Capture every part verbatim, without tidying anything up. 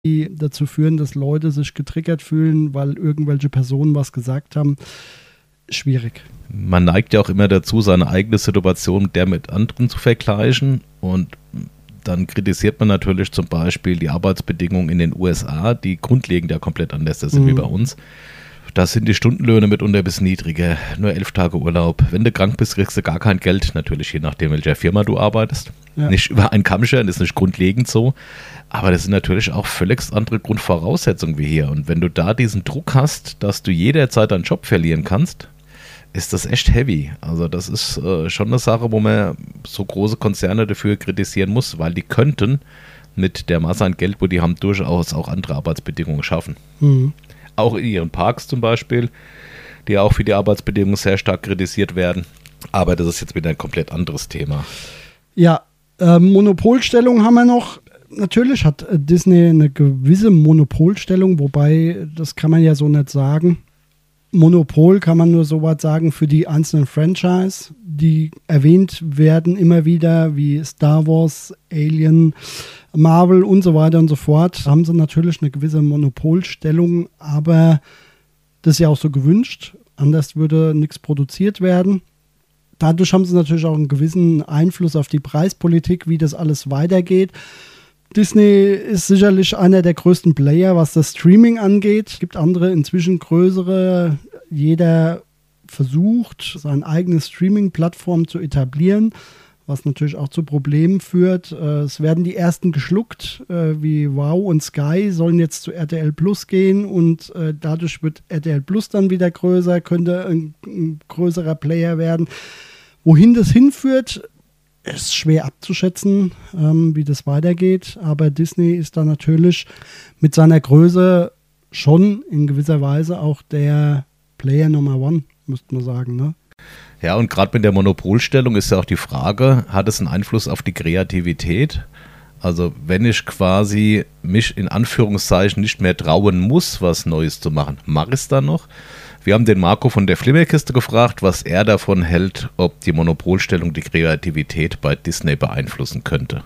die dazu führen, dass Leute sich getriggert fühlen, weil irgendwelche Personen was gesagt haben. Schwierig. Man neigt ja auch immer dazu, seine eigene Situation mit der mit anderen zu vergleichen, und dann kritisiert man natürlich zum Beispiel die Arbeitsbedingungen in den U S A, die grundlegend ja komplett anders sind mhm. wie bei uns. Da sind die Stundenlöhne mitunter bis niedriger, nur elf Tage Urlaub. Wenn du krank bist, kriegst du gar kein Geld, natürlich je nachdem, welcher Firma du arbeitest. Ja. Nicht über einen Kamm scheren, das ist nicht grundlegend so, aber das sind natürlich auch völlig andere Grundvoraussetzungen wie hier. Und wenn du da diesen Druck hast, dass du jederzeit deinen Job verlieren kannst, ist das echt heavy. Also das ist äh, schon eine Sache, wo man so große Konzerne dafür kritisieren muss, weil die könnten mit der Masse an Geld, wo die haben, durchaus auch andere Arbeitsbedingungen schaffen. Mhm. Auch in ihren Parks zum Beispiel, die auch für die Arbeitsbedingungen sehr stark kritisiert werden. Aber das ist jetzt wieder ein komplett anderes Thema. Ja, äh, Monopolstellung haben wir noch. Natürlich hat äh, Disney eine gewisse Monopolstellung, wobei, das kann man ja so nicht sagen. Monopol kann man nur so was sagen für die einzelnen Franchise, die erwähnt werden immer wieder, wie Star Wars, Alien, Marvel und so weiter und so fort. Da haben sie natürlich eine gewisse Monopolstellung, aber das ist ja auch so gewünscht. Anders würde nichts produziert werden. Dadurch haben sie natürlich auch einen gewissen Einfluss auf die Preispolitik, wie das alles weitergeht. Disney ist sicherlich einer der größten Player, was das Streaming angeht. Es gibt andere, inzwischen größere. Jeder versucht, seine eigene Streaming-Plattform zu etablieren, was natürlich auch zu Problemen führt. Es werden die ersten geschluckt, wie Wow und Sky sollen jetzt zu R T L Plus gehen, und dadurch wird R T L Plus dann wieder größer, könnte ein, ein größerer Player werden. Wohin das hinführt, ist schwer abzuschätzen, ähm, wie das weitergeht, aber Disney ist da natürlich mit seiner Größe schon in gewisser Weise auch der Player Nummer One, müsste man sagen, ne? Ja, und gerade mit der Monopolstellung ist ja auch die Frage, hat es einen Einfluss auf die Kreativität? Also wenn ich quasi mich in Anführungszeichen nicht mehr trauen muss, was Neues zu machen, mache ich es dann noch? Wir haben den Marco von der Flimmerkiste gefragt, was er davon hält, ob die Monopolstellung die Kreativität bei Disney beeinflussen könnte.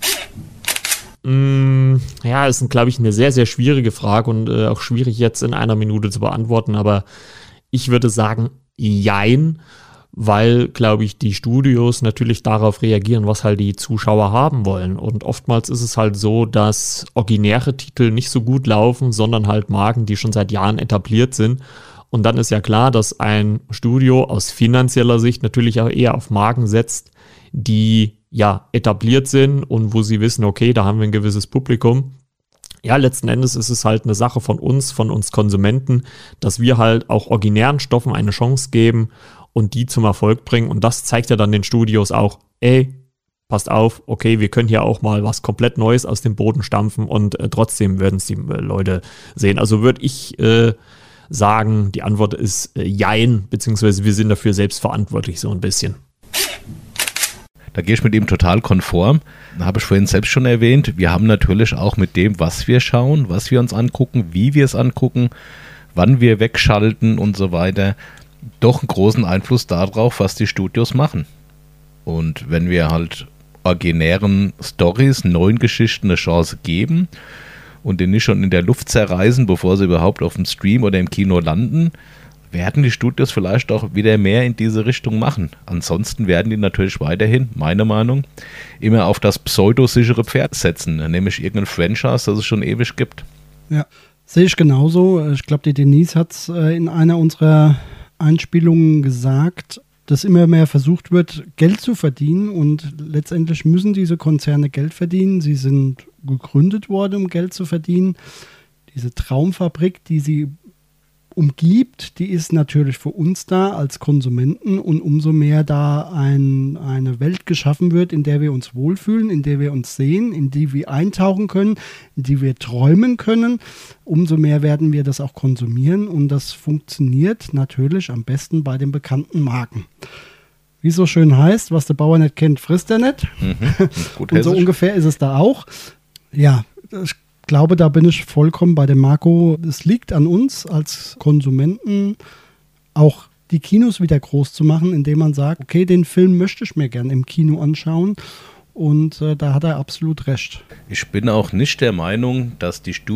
Mm, ja, ist, glaube ich, eine sehr, sehr schwierige Frage und äh, auch schwierig jetzt in einer Minute zu beantworten, aber ich würde sagen, jein, weil, glaube ich, die Studios natürlich darauf reagieren, was halt die Zuschauer haben wollen. Und oftmals ist es halt so, dass originäre Titel nicht so gut laufen, sondern halt Marken, die schon seit Jahren etabliert sind. Und dann ist ja klar, dass ein Studio aus finanzieller Sicht natürlich auch eher auf Marken setzt, die ja etabliert sind und wo sie wissen, okay, da haben wir ein gewisses Publikum. Ja, letzten Endes ist es halt eine Sache von uns, von uns Konsumenten, dass wir halt auch originären Stoffen eine Chance geben und die zum Erfolg bringen. Und das zeigt ja dann den Studios auch, ey, passt auf, okay, wir können hier auch mal was komplett Neues aus dem Boden stampfen und äh, trotzdem werden es die äh, Leute sehen. Also würde ich äh, sagen, die Antwort ist äh, jein, beziehungsweise wir sind dafür selbst verantwortlich so ein bisschen. Da gehe ich mit ihm total konform. Da habe ich vorhin selbst schon erwähnt, wir haben natürlich auch mit dem, was wir schauen, was wir uns angucken, wie wir es angucken, wann wir wegschalten und so weiter, doch einen großen Einfluss darauf, was die Studios machen. Und wenn wir halt originären Storys, neuen Geschichten eine Chance geben und den nicht schon in der Luft zerreißen, bevor sie überhaupt auf dem Stream oder im Kino landen, werden die Studios vielleicht auch wieder mehr in diese Richtung machen. Ansonsten werden die natürlich weiterhin, meine Meinung, immer auf das pseudosichere Pferd setzen, nämlich irgendein Franchise, das es schon ewig gibt. Ja, sehe ich genauso. Ich glaube, die Denise hat es in einer unserer Einspielungen gesagt, dass immer mehr versucht wird, Geld zu verdienen, und letztendlich müssen diese Konzerne Geld verdienen. Sie sind gegründet worden, um Geld zu verdienen. Diese Traumfabrik, die sie umgibt, die ist natürlich für uns da als Konsumenten, und umso mehr da ein, eine Welt geschaffen wird, in der wir uns wohlfühlen, in der wir uns sehen, in die wir eintauchen können, in die wir träumen können, umso mehr werden wir das auch konsumieren, und das funktioniert natürlich am besten bei den bekannten Marken. Wie es so schön heißt, was der Bauer nicht kennt, frisst er nicht. Mhm, gut und so ungefähr ist es da auch. Ja, ich Ich glaube, da bin ich vollkommen bei dem Marco. Es liegt an uns als Konsumenten, auch die Kinos wieder groß zu machen, indem man sagt, okay, den Film möchte ich mir gerne im Kino anschauen. Und äh, da hat er absolut recht. Ich bin auch nicht der Meinung, dass die Studios